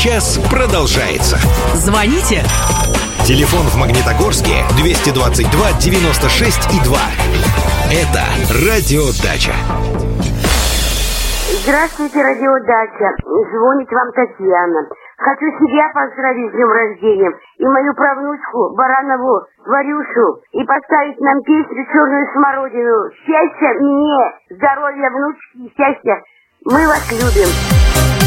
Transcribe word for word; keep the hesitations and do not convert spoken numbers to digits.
Час продолжается. Звоните. Телефон в Магнитогорске двести двадцать два девяносто шесть и два. Это Радиодача. Здравствуйте, Радиодача. Звонит вам Татьяна. Хочу себя поздравить с днем рождения и мою правнучку Баранову Варюшу и поставить нам песню «Черную смородину». Счастья мне, здоровья внучки и счастья. Мы вас любим.